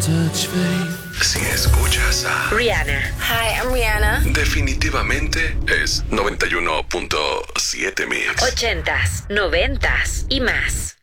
Si escuchas a Rihanna. Hi, I'm Rihanna. definitivamente es 91.7 Mix. 80s, 90s y más.